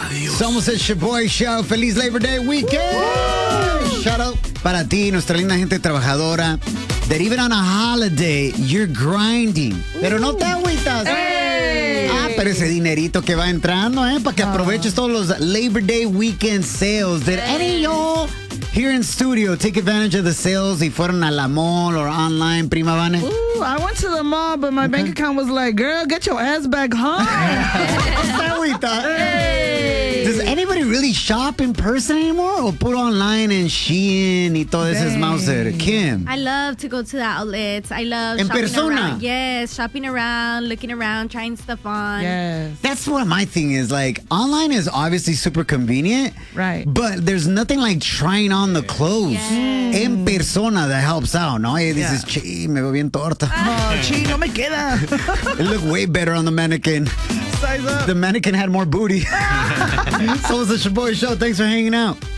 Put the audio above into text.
Somos el Shaboy Show. Feliz Labor Day weekend. Shout out para ti, nuestra linda gente trabajadora. That even on a holiday, you're grinding. Pero no te agüitas. Pero ese dinerito que va entrando, para que aproveches todos los Labor Day weekend sales. Did any of y'all here in studio take advantage of the sales y fueron a la mall or online, Prima Vane? Ooh, I went to the mall, but my bank account was like, girl, get your ass back home. Does anybody really shop in person anymore or put online and Shein y todo ese Mauser? Kim? I love to go to the outlets. I love En shopping persona? around. Yes, shopping around, looking around, trying stuff on. Yes. That's what my thing is. Like, online is obviously super convenient. Right. But there's nothing like trying on the clothes. Yes. En persona that helps out, ¿no? Y dices, chi, me veo bien torta. Oh, chi, no me queda. It looked way better on the mannequin. Size up. The mannequin had more booty. So it's the Shaboy Show. Thanks for hanging out.